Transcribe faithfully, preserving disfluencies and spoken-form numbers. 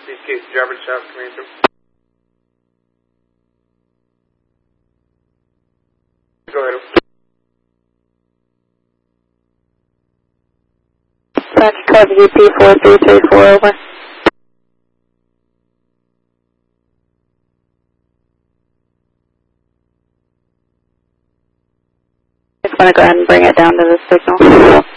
East Case Jabber South Commander. Go ahead. Dispatch code U P four three three four, over. Just want to go ahead and bring it down to the signal.